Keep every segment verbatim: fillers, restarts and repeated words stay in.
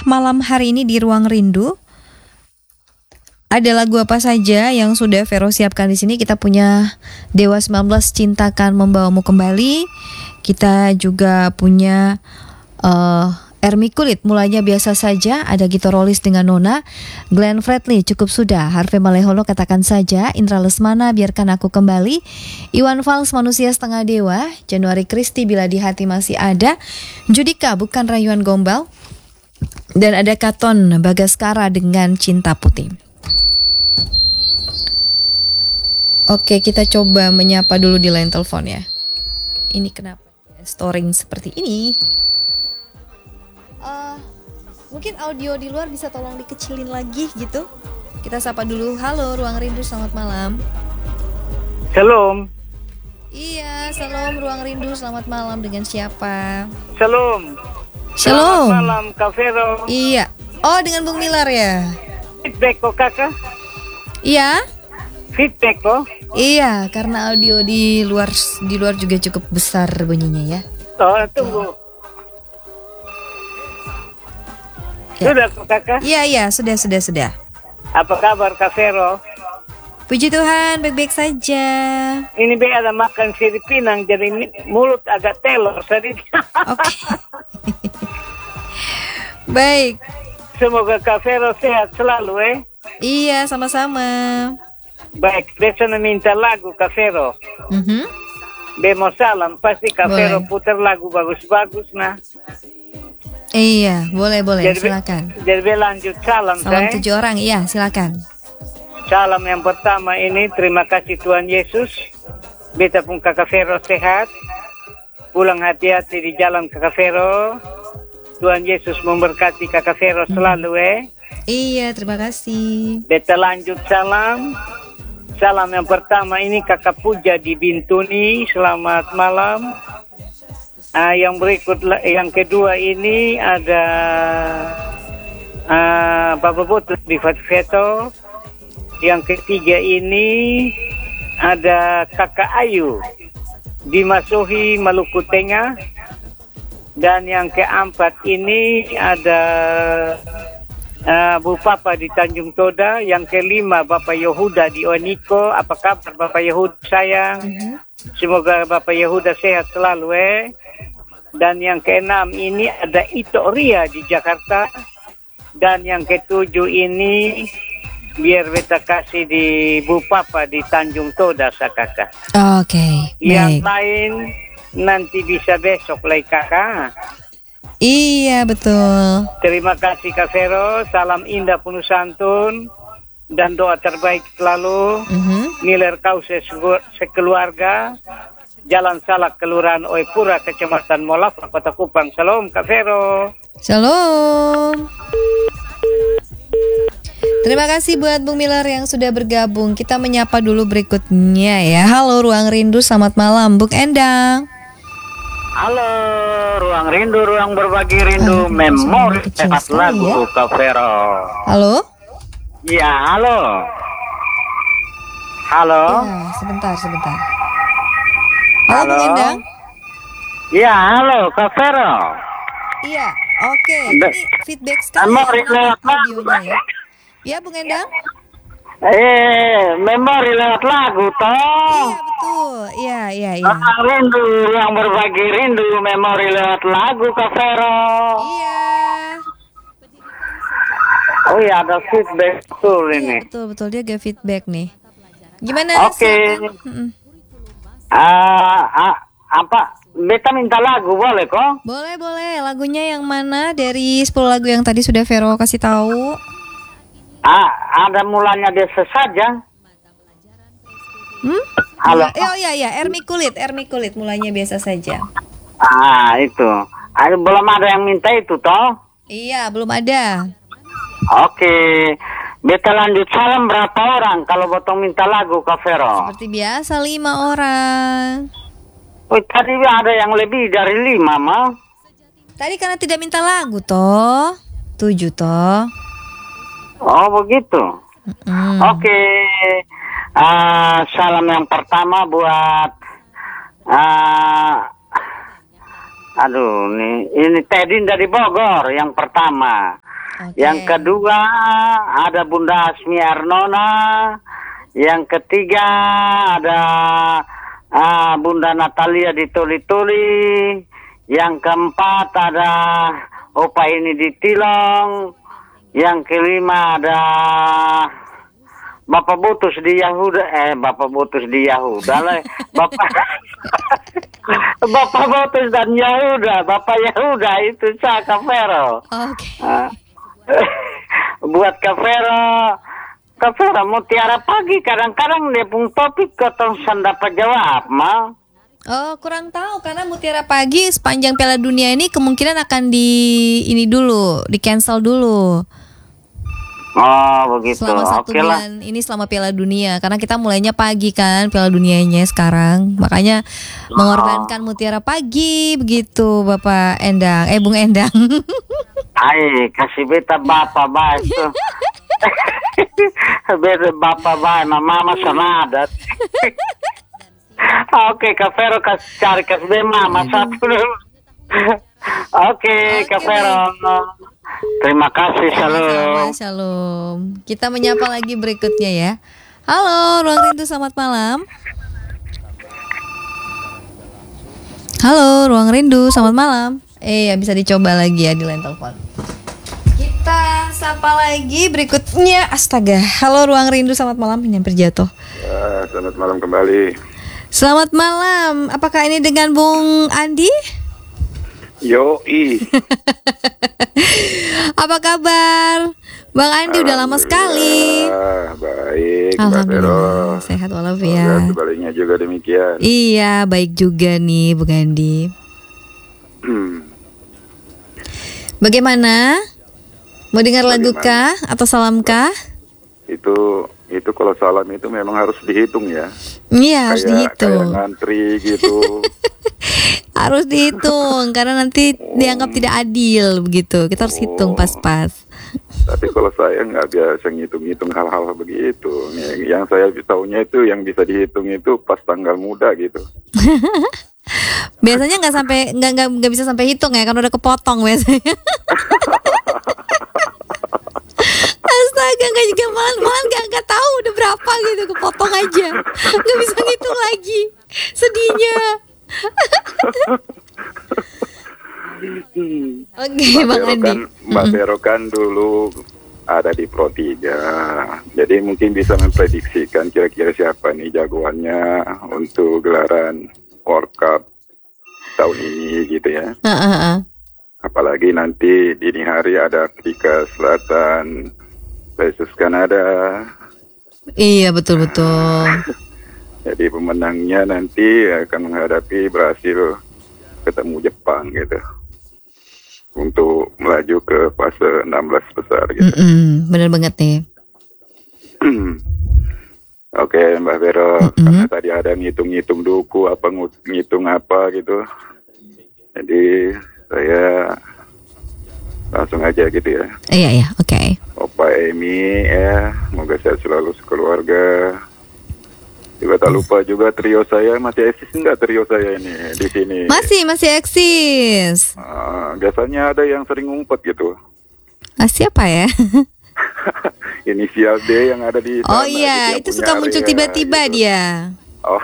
malam hari ini di Ruang Rindu? Ada lagu apa saja yang sudah Vero siapkan di sini? Kita punya Dewa sembilan belas Cintakan Membawamu Kembali. Kita juga punya uh, Ermi Kulit, mulainya biasa saja. Ada Gito Rolis dengan Nona. Glenn Fredly, Cukup Sudah. Harvey Maleholo, Katakan Saja. Indra Lesmana, Biarkan Aku Kembali. Iwan Fals, Manusia Setengah Dewa. Januari Kristi, Bila di Hati Masih Ada. Judika, Bukan Rayuan Gombal. Dan ada Katon Bagaskara dengan Cinta Putih. Oke, kita coba menyapa dulu di line telepon ya. Ini kenapa storing seperti ini? Uh, mungkin audio di luar bisa tolong dikecilin lagi gitu. Kita sapa dulu. Halo, Ruang Rindu, selamat malam. Shalom. Iya, salam Ruang Rindu, selamat malam. Dengan siapa? Shalom. Shalom. Selamat malam, Kak Vero. Iya. Oh, dengan Bung Milar ya? Feedback kok, Kakak? Iya. Feedback kok? Iya, karena audio di luar di luar juga cukup besar bunyinya ya. Oh, tunggu. Ya. Sudah kok, Kakak? Iya, iya, sudah, sudah, sudah. Apa kabar, Kak Vero? Puji Tuhan, baik-baik saja. Ini be ada makan siri Pinang, jadi mulut agak telur sedikit. Oke. Baik. Semoga Kak Vero sehat selalu, eh? Iya, sama-sama. Baik, besok minta lagu Kak Vero. Mm-hmm. Be mau salam, pasti Kak Vero putar lagu bagus-bagus, nah. Iya, boleh, boleh, jadi, silakan. Jadi be lanjut salam, Salam saya. tujuh orang, iya, silakan. Salam yang pertama ini, terima kasih Tuhan Yesus. Beta pun Kakak Vero sehat. Pulang hati-hati di jalan Kakak Vero. Tuhan Yesus memberkati Kakak Vero selalu, eh. Iya, terima kasih. Beta lanjut salam. Salam yang pertama ini Kakak Puja di Bintuni. Selamat malam. Uh, yang berikut, yang kedua ini ada uh, Bapak Botut di Fatfeto. Yang ketiga ini ada Kakak Ayu di Masuhi, Maluku Tengah. Dan yang keempat ini ada uh, Bu Papa di Tanjung Toda. Yang kelima Bapak Yehuda di Oniko. Apa kabar Bapak Yehuda sayang? Uh-huh. Semoga Bapak Yehuda sehat selalu, eh. Dan yang keenam ini ada Ito Ria di Jakarta. Dan yang ketujuh ini biar beta kasih di Bu Papa di Tanjung Toda, Kakak. Oke. Okay, yang baik. lain nanti bisa besok lagi, Kakak. Iya, betul. Terima kasih Kak Vero. Salam indah penuh santun dan doa terbaik selalu. Uh-huh. Miler kau sekeluarga. Jalan Salak, Kelurahan Oipura, Kecamatan Molaf, Kota Kupang. Salam Kak Vero. Shalom. Terima kasih buat Bung Miller yang sudah bergabung. Kita menyapa dulu berikutnya ya. Halo Ruang Rindu, selamat malam Bung Endang. Halo Ruang Rindu, Ruang Berbagi Rindu, oh, memori sehat lagu ya? Kak Vero. Halo? Iya, halo. Halo. Ya, sebentar, sebentar. Halo, halo Bung Endang. Iya, halo Kak Vero. Iya, oke. Okay. Ini feedback sekali ya, audionya ya. Ya, Bung Endang? Eh, memori lewat lagu, toh. Iya, betul. Iya, iya, iya. Ruang Rindu, Ruang Berbagi Rindu, memori lewat lagu, Kak Vero. Iya. Oh iya, ada feedback betul iya, ini. Betul, betul. Dia ada feedback nih. Gimana? Oke. Okay. Uh, uh, apa? Beta minta lagu, boleh kok? Boleh, boleh. Lagunya yang mana dari sepuluh lagu yang tadi sudah Vero kasih tahu? Ah, ada mulanya biasa saja. Hmm? Halo. Oh iya iya, Ermi Kulit, Ermi Kulit mulanya biasa saja. Ah, itu. Ah, belum ada yang minta itu toh? Iya, belum ada. Oke. Beta lanjut salam berapa orang kalau botong minta lagu Kak Vero? Seperti biasa lima orang. Oh, tadi ada yang lebih dari lima mah. Tadi karena tidak minta lagu toh. Tujuh toh. Oh begitu. Mm. Oke. Okay. Uh, salam yang pertama buat uh, aduh nih ini Tedin dari Bogor yang pertama. Oke. Yang kedua ada Bunda Asmi Arnona. Yang ketiga ada uh, Bunda Natalia di Tuli-Tuli. Yang keempat ada Opa ini di Tilong. Yang kelima ada Bapak Butus di Yahuda. Eh, Bapak Butus di Yahuda lah. Bapak Bapak Butus dan Yahuda. Bapak Yahuda itu saya Kavero. Oke. Uh, buat Kavero, Kavero Mutiara Pagi kadang-kadang dia pun topik kotong dapat jawab, mah. Oh, kurang tahu karena Mutiara Pagi sepanjang Piala Dunia ini kemungkinan akan di ini dulu, di cancel dulu. Oh, begitu. Selama satu Oke lah. bulan ini selama Piala Dunia karena kita mulainya pagi kan Piala Dunianya sekarang. Makanya mengorbankan Mutiara Pagi begitu Bapak Endang. Eh Bung Endang. Ay, kasih beta bapak baik tuh. Beta bapak baik, mama sama adat. Oke, Kavero kasih cari kasih be mama satu dulu. Oke, Kavero. Terima kasih, Sama-sama, shalom. Shalom. Kita menyapa lagi berikutnya ya. Halo, Ruang Rindu selamat malam. Halo, Ruang Rindu selamat malam. Eh, ya bisa dicoba lagi ya di line telepon. Kita sapa lagi berikutnya. Astaga. Halo, Ruang Rindu selamat malam. Ini hampir jatuh. Ya, selamat malam kembali. Selamat malam. Apakah ini dengan Bung Andi? Yoi. Apa kabar? Bang Andi udah lama sekali. Alhamdulillah, baik, Mbak Vero. Alhamdulillah sehat walafiat. Semoga sebaliknya juga demikian. Iya, baik juga nih Bung Andi. Bagaimana? Mau dengar lagu kah atau salam kah? Itu itu kalau salam itu memang harus dihitung ya. Iya, harus Kayak- dihitung. Kayak ngantri gitu. Harus dihitung karena nanti dianggap tidak adil begitu. Kita harus hitung Oh. pas-pas. Tapi kalau saya nggak biasa ngitung-ngitung hal-hal begitu. Nih, yang saya tahunya itu yang bisa dihitung itu pas tanggal muda gitu. Biasanya nggak sampai nggak nggak nggak bisa sampai hitung ya, karena udah kepotong biasanya. Astaga, nggak juga malah malah nggak nggak tahu udah berapa gitu, kepotong aja, nggak bisa ngitung lagi, sedihnya. Oke, Mbak Bang Vero Andi. kan, Mbak Vero kan dulu ada di Pro tiga. Jadi mungkin bisa memprediksikan kira-kira siapa nih jagoannya untuk gelaran World Cup tahun ini gitu ya. Ah, ah, ah. Apalagi nanti dini hari ada Afrika Selatan versus Kanada. Iya, betul betul. Jadi pemenangnya nanti akan menghadapi Brasil ketemu Jepang gitu. Untuk melaju ke fase enam belas besar gitu. Mm-mm, bener banget nih. Oke Mbak Vero, Mm-mm. karena tadi ada ngitung-ngitung duku, apa ngut- ngitung apa gitu. Jadi saya langsung aja gitu ya. Iya iya, oke. Opa Emi ya, semoga sehat selalu sekeluarga. Juga tak lupa juga trio saya, masih eksis nggak trio saya ini di sini? Masih masih eksis. Ah, biasanya ada yang sering ngumpet gitu. Ah, siapa ya? Inisial D yang ada di Oh sana, iya, gitu, yang itu punya suka muncul area, tiba-tiba gitu. dia. Oh.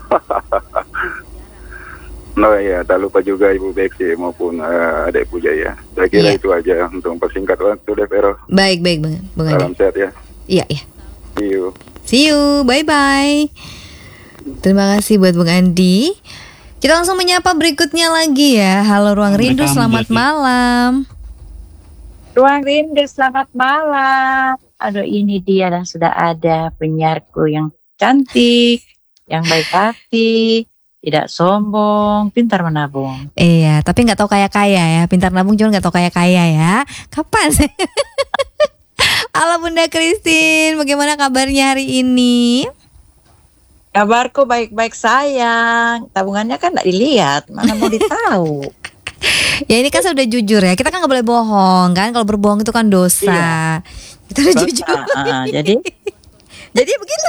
No ya, tak lupa juga Ibu Beksi maupun uh, Adek Puja ya. Saya kira Iya. itu aja untuk mempersingkat waktu deh, Vero. Baik baik Bang Bang Andi. Salam sehat ya. Iya iya. See you. See you, bye-bye. Terima kasih buat Bung Andi. Kita langsung menyapa berikutnya lagi ya. Halo Ruang Rindu, selamat malam. Ruang Rindu, selamat malam. Aduh, ini dia dan sudah ada penyiarku yang cantik, yang baik hati, tidak sombong, pintar menabung. Iya, tapi nggak tahu kaya-kaya ya. Pintar nabung cuma nggak tahu kaya-kaya ya. Kapan sih? Halo Bunda Christine, bagaimana kabarnya hari ini? Kabarku baik-baik sayang. Tabungannya kan tidak dilihat, mana mau ditahu. Ya ini kan saya udah jujur ya. Kita kan nggak boleh bohong kan. Kalau berbohong itu kan dosa. Iya. Kita udah Dosa, jujur. ah, jadi Jadi begitu.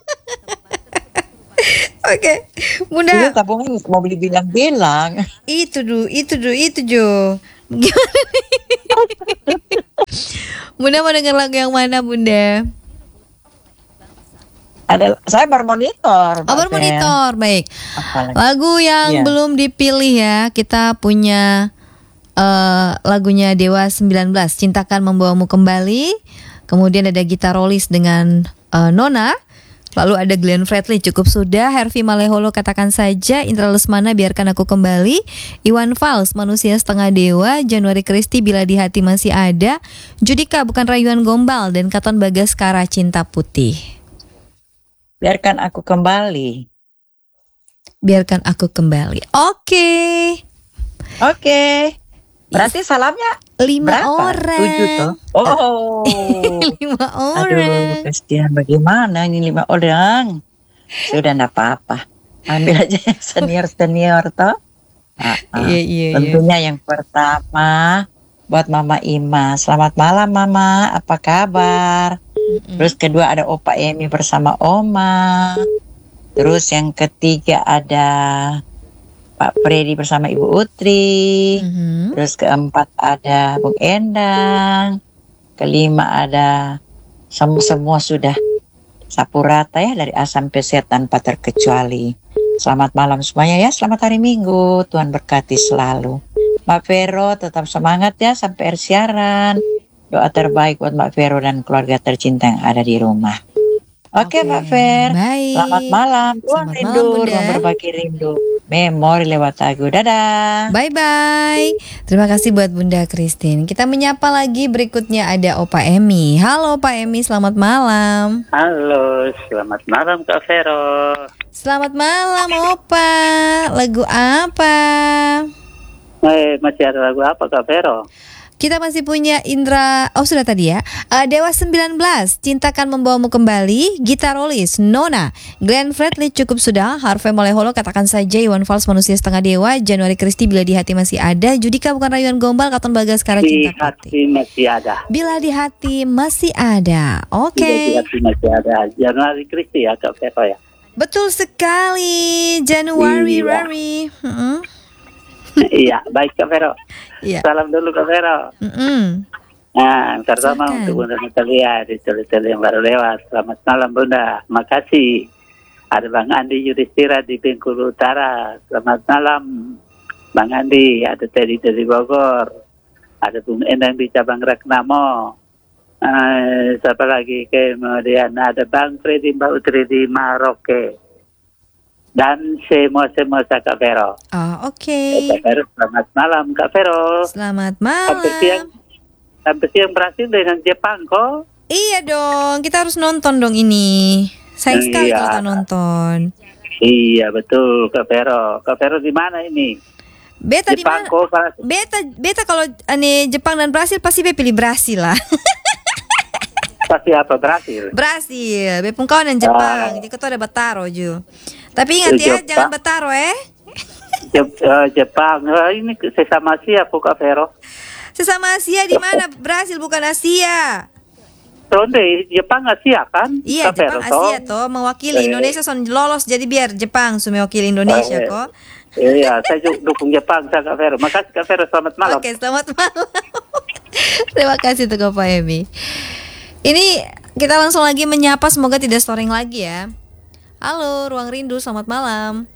Oke, Bunda. dulu tabungan mau beli bilang-bilang. Itu dulu, itu dulu, itu Jo. Gimana nih? Bunda mau dengar lagu yang mana, Bunda? Ada, saya bermonitor. Oh, bermonitor, baik. Apalagi? Lagu yang Iya. belum dipilih ya, kita punya eh, lagunya Dewa sembilan belas, Cintakan Membawamu Kembali. Kemudian ada Gitarolis dengan eh, Nona. Lalu ada Glenn Fredly, Cukup Sudah. Hervi Maleholo, Katakan Saja. Indra Lesmana, Biarkan Aku Kembali. Iwan Fals, Manusia Setengah Dewa. Januari Kristi, Bila di Hati Masih Ada. Judika, Bukan Rayuan Gombal. Dan Katon Bagaskara, Cinta Putih. Biarkan aku kembali. Biarkan Aku Kembali. Oke. Oke. Berarti salamnya Lima berapa? orang. Tujuh toh. Oh. Lima Aduh, orang. kasihan bagaimana ini lima orang. Sudah enggak apa-apa. Ambil aja yang senior-senior toh. Ah, ah. Iya, iya, iya. Tentunya yang pertama buat Mama Ima. Selamat malam Mama, apa kabar? Terus kedua ada Opa Emi bersama Oma. Terus yang ketiga ada Pak Freddy bersama Ibu Utri. Mhm. Terus keempat ada Bung Endang. Kelima ada semua semua sudah sapu rata ya dari A sampai Z tanpa terkecuali. Selamat malam semuanya ya. Selamat hari Minggu. Tuhan berkati selalu. Mbak Vero tetap semangat ya sampai akhir siaran. Doa terbaik buat Mbak Vero dan keluarga tercinta yang ada di rumah. Oke, Oke, Mbak Ver. baik. Selamat malam. Tuhan Selamat rindu, malam, Bunda. ruang berbagi rindu. Memori lewat lagu. Dadah. Bye-bye. Terima kasih buat Bunda Christine. Kita menyapa lagi, berikutnya ada Opa Emi. Halo Opa Emi, selamat malam. Halo, selamat malam Kak Vero. Selamat malam Opa. Lagu apa? Eh, masih ada lagu apa Kak Vero? Kita masih punya Indra, oh sudah tadi ya. Eh, Dewa sembilan belas, Cintakan Membawamu Kembali. Gitarolis, Nona. Glenn Fredly, Cukup Sudah. Harvey Maleholo, Katakan Saja. Iwan Fals, Manusia Setengah Dewa. Januari Kristi, Bila di Hati Masih Ada. Judika, Bukan Rayuan Gombal. Katon Bagaskara, Di Cinta Putih. hati masih ada. Bila di Hati Masih Ada. Oke. Di hati masih ada. Januari Kristi ya Kak Vero ya. Betul sekali. Januari, Iya. Rari. Mm-mm. Iya, baik Kak Vero. Iya. Salam dulu Kak Vero. Mm-mm. Nah, pertama Silakan. untuk Bunda Natalia di tele-tele yang baru lewat. Selamat malam Bunda. Makasih. Ada Bang Andi Yudhistira di Bengkulu Utara. Selamat malam Bang Andi. Ada Teddy dari Bogor. Ada Bung Endang di cabang Ragnamo. Eh, siapa lagi? Kemudian ada Bang Freddy Mbak Utri di Maroke. Dan semua-semua Kak Vero. Oh, oke. Kak Vero, selamat malam Kak Vero. Selamat Sampai siang, malam. sampai siang berhasil dengan Jepang kok. Iya dong, kita harus nonton dong ini. Sayang sekali Iya. kalau tak nonton. Iya betul Kak Vero. Kak Vero di mana ini? Beta di Jepang mana? kok Pak? Beta, beta kalau ane Jepang dan Brasil pasti be pilih Brasil lah. Pasti apa Brasil? Brasil, be pun kawan dan Jepang. Jadi kau ada Bataro ju. Tapi ingat ya, Jepang. jangan Bataro eh. Jep- eh, Jepang. Eh, ini sesama siapa Kak Vero? Sesama Asia di mana? Brasil bukan Asia. Ronde Jepang Asia kan? Iya, Kak Vero, Jepang toh? Asia toh mewakili Eh. Indonesia son lolos jadi biar Jepang su mewakili Indonesia Eh. kok. Iya, saya juga dukung Jepang Kak Vero. Makasih Kak Vero, selamat malam. Oke, selamat malam. Terima kasih untuk Pak Emi. Ini kita langsung lagi menyapa, semoga tidak storing lagi ya. Halo, Ruang Rindu, selamat malam.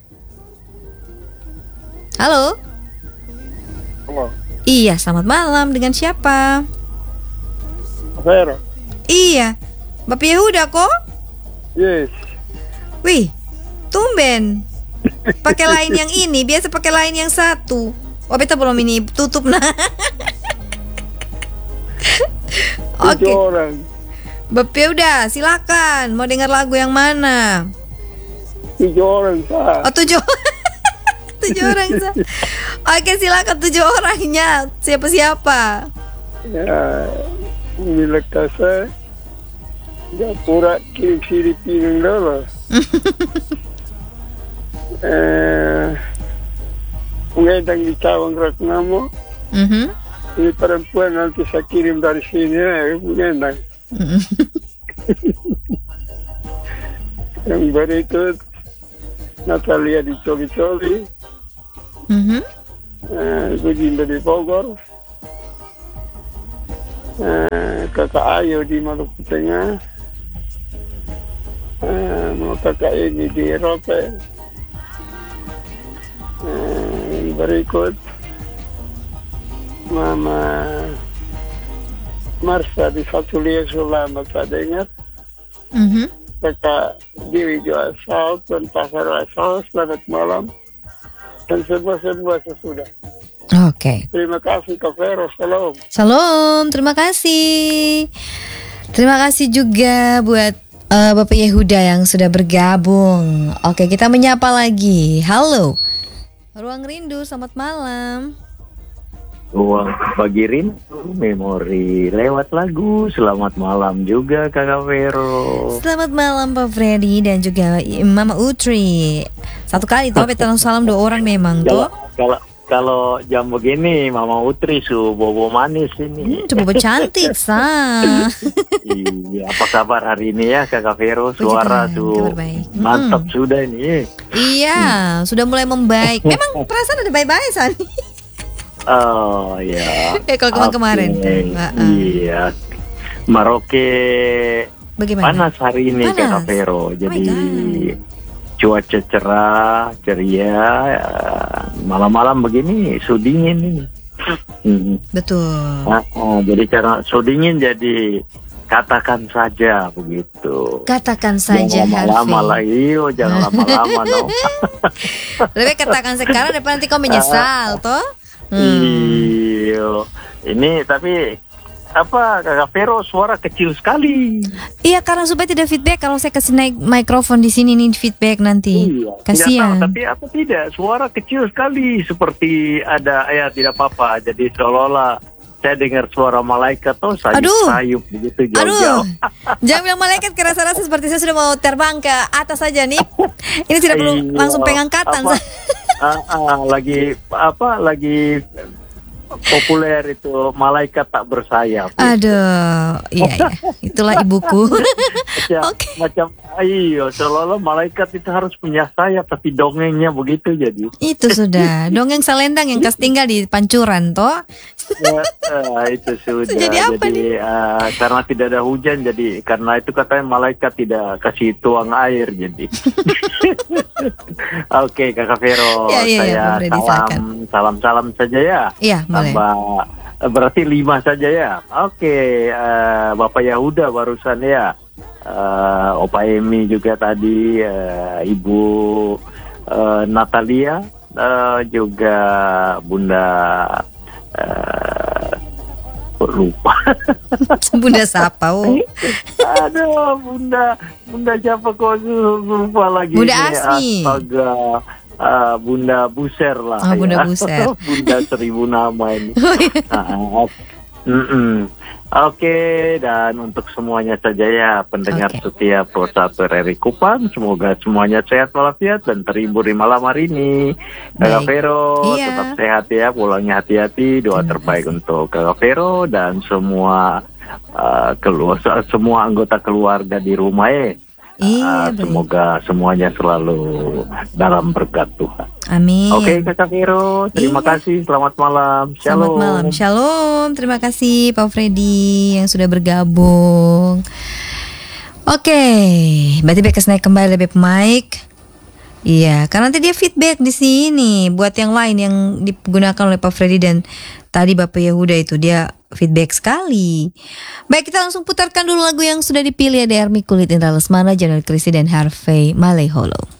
Halo. Halo, Iya, selamat malam. Dengan siapa? Vero. Iya, Bapak Yehuda kok? Yes. Wih, tumben. Pakai lain yang ini, biasa pakai lain yang satu. Oh, beta belum ini tutup nah. Oke. Tujuh orang. Bapak Yehuda, silakan. Mau dengar lagu yang mana? Tujuh orang sah. Oh, tujuh. Tujuh orang. Sa. Oke, silakan tujuh orangnya. Siapa-siapa? Ya, bila kasa Japura kirim Filipina dulu. eh, Pengedang di Cawang Ragnamo. Mhm. Ini perempuan nanti saya kirim dari sini ya, Pengedang. Mhm. Yang berikut Natalia di Coli-Coli. Mhm. Eh, Ibu Dinda di Bogor. Eh, Kakak Ayu di Maluku Tengah. Eh, mau kakak ini di Rote. Eh, yang berikut Mama Marsha di Fatulia Sulama, tak dengar. Mhm. Kakak Dewi Jo Asal, Tuan Pasar Asal, selamat malam. Dan semua-semua sesudah. Oke. Terima kasih Kak Vero, salam. Salam, terima kasih. Terima kasih juga buat eh, Bapak Yehuda yang sudah bergabung. Oke, kita menyapa lagi. Halo. Ruang Rindu, selamat malam. Ruang Pagi Rindu, memori lewat lagu. Selamat malam juga Kakak Vero. Selamat malam Pak Freddy dan juga Mama Utri. Satu kali tuh, beta salam dua orang memang Kalau tuh. kalau kalau jam begini Mama Utri su bobo manis Hmm, ini. coba cantik sah. Iya, apa kabar hari ini ya Kakak Vero? Puji Suara Tuhan, tuh kabar baik. Mm-mm. mantap sudah ini. Iya, sudah mulai membaik. Memang perasaan ada baik-baik San. Oh ya. Ya kalau kemarin-kemarin. Oke. Uh-uh. Iya. Maroke Bagaimana? panas hari ini Panas. Kakak Vero. my Jadi God. cuaca cerah, ceria. eh, Malam-malam begini su dingin ini. Hmm. Betul. Nah, oh, jadi karena su dingin jadi katakan saja begitu. Katakan saja Jangan lama-lama lah, Harvey. iyo, jangan lama-lama no. Lebih katakan sekarang daripada nanti kau menyesal toh. Hmm. Iyo, ini tapi apa Kakak Vero suara kecil sekali. Iya, karena supaya tidak feedback kalau saya kasih naik mikrofon di sini nih feedback nanti. Iya, tidak Kasihan. tahu, tapi apa tidak suara kecil sekali seperti ada ya tidak apa-apa. Jadi seolah-olah saya dengar suara malaikat atau Aduh. sayup-sayup begitu Aduh, jauh-jauh. jangan bilang malaikat, kerasa-rasa seperti saya sudah mau terbang ke atas saja nih. Ini tidak perlu Iya, langsung pengangkatan. apa, ah, ah, lagi apa lagi populer itu malaikat tak bersayap. Aduh, iya iya, itulah ibuku. Macam, Oke. macam iya seolah-olah malaikat itu harus punya sayap tapi dongengnya begitu jadi. Itu sudah dongeng selendang yang kas tinggal di pancuran toh. Ya, eh, itu sudah. Jadi apa nih? eh, karena tidak ada hujan jadi karena itu katanya malaikat tidak kasih tuang air jadi. Oke Kakak Vero, Ya, ya, ya, saya Bang Freddy, salam salam salam saja ya. Iya, boleh. Tambah eh, berarti lima saja ya. Oke, eh, Bapak Yahuda barusan ya. Eh, Opa Emi juga tadi, eh, Ibu eh, Natalia, eh, juga Bunda eh, lupa. Bunda Sapa. Oh. Aduh, Bunda, Bunda siapa kok lupa lagi? Bunda nih. Asmi. Astaga, Ah, Bunda Buser lah. Oh, Bunda ya. Buser. Bunda seribu nama ini. Oh, iya. Ah, mm-mm. Oke, dan untuk semuanya saja ya pendengar Oke. setia Pro satu R R I Kupang, semoga semuanya sehat walafiat dan terhibur di malam hari ini. Kakak Baik. Vero Iya. tetap sehat ya, pulangnya hati-hati. Doa Terima terbaik kasih. untuk Kakak Vero dan semua uh, keluar semua anggota keluarga di rumah ya. Iya, Ah, baik. semoga semuanya selalu dalam berkat Tuhan. Amin. Oke Kakak Vero, terima Iya. kasih. Selamat malam. Selamat Shalom. malam, shalom. Terima kasih Pak Freddy yang sudah bergabung. Oke, berarti Bekes naik kembali lebih mic. Iya, karena nanti dia feedback di sini buat yang lain yang digunakan oleh Pak Freddy dan tadi Bapak Yehuda itu dia feedback sekali. Baik, kita langsung putarkan dulu lagu yang sudah dipilih ada Army Kulit Indra Lesmana, Januari Kristi dan Harvey Maleholo.